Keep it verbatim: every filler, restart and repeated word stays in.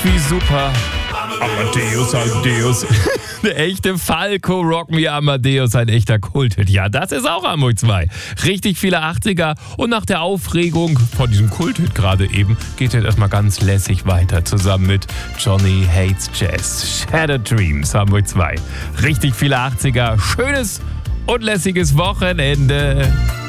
wie super. Amadeus, Amadeus. Der echte Falco, Rock Me Amadeus, ein echter Kulthit. Ja, das ist auch Hamburg zwei. Richtig viele achtziger und nach der Aufregung von diesem Kulthit gerade eben geht er erstmal ganz lässig weiter zusammen mit Johnny Hates Jazz. Shattered Dreams, Hamburg zwei. Richtig viele achtziger, schönes und lässiges Wochenende.